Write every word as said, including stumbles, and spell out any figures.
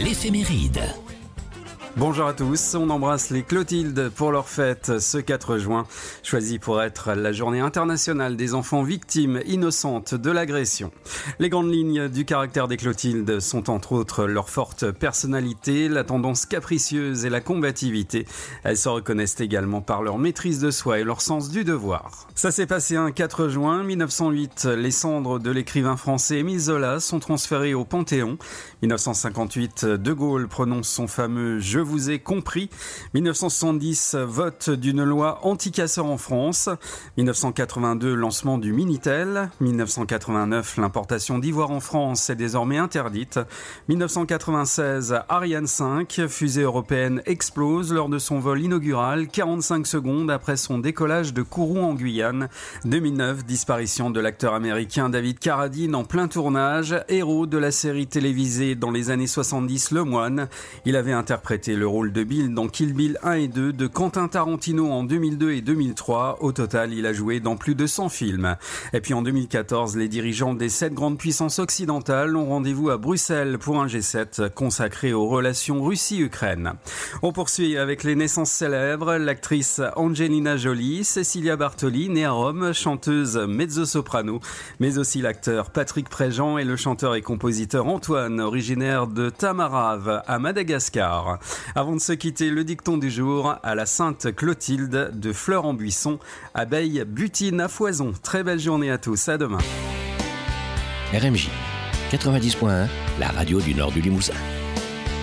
l'éphéméride. Bonjour à tous, on embrasse les Clotilde pour leur fête ce quatre juin, choisie pour être la journée internationale des enfants victimes innocentes de l'agression. Les grandes lignes du caractère des Clotilde sont entre autres leur forte personnalité, la tendance capricieuse et la combativité. Elles se reconnaissent également par leur maîtrise de soi et leur sens du devoir. Ça s'est passé un quatre juin mille neuf cent huit, les cendres de l'écrivain français Émile Zola sont transférées au Panthéon. mille neuf cent cinquante-huit, De Gaulle prononce son fameux « Je vous ai compris ». mille neuf cent soixante-dix, vote d'une loi anti-casseurs en France. mille neuf cent quatre-vingt-deux, lancement du Minitel. mille neuf cent quatre-vingt-neuf, l'importation d'ivoire en France est désormais interdite. mille neuf cent quatre-vingt-seize, Ariane cinq, fusée européenne explose lors de son vol inaugural, quarante-cinq secondes après son décollage de Kourou en Guyane. deux mille neuf, disparition de l'acteur américain David Carradine en plein tournage, héros de la série télévisée dans les années soixante-dix Le Moine. Il avait interprété le rôle de Bill dans Kill Bill un et deux de Quentin Tarantino en deux mille deux et deux mille trois. Au total, il a joué dans plus de cent films. Et puis en deux mille quatorze, les dirigeants des sept grandes puissances occidentales ont rendez-vous à Bruxelles pour un G sept consacré aux relations Russie-Ukraine. On poursuit avec les naissances célèbres. L'actrice Angelina Jolie, Cecilia Bartoli, née à Rome, chanteuse mezzo-soprano, mais aussi l'acteur Patrick Préjean et le chanteur et compositeur Antoine, originaire de Tamarave à Madagascar. Avant de se quitter, le dicton du jour à la Sainte Clotilde de Fleurs en Buisson, abeille butine à foison. Très belle journée à tous, à demain. R M J quatre-vingt-dix point un, la radio du nord du Limousin.